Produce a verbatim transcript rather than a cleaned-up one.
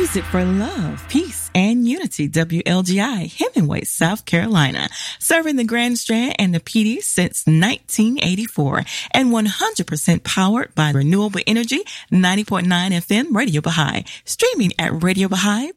Music for love, peace, and unity. W L G I, Hemingway, South Carolina. Serving the Grand Strand and the P D since nineteen eighty-four. And one hundred percent powered by renewable energy, ninety point nine F M Radio Baha'i. Streaming at radio baha'i